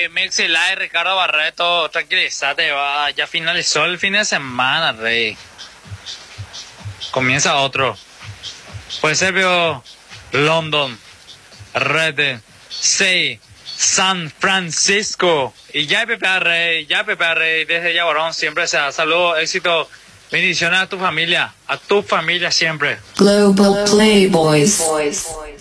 Mexi Live, Ricardo Barreto, tranquilízate, va. Ya finalizó el fin de semana, rey. Comienza otro. Pues se vio London, Red, 6, San Francisco. Y ya Pepe Rey, desde Yabarón siempre se da. Saludos, éxito, bendiciones a tu familia siempre. Global Playboys.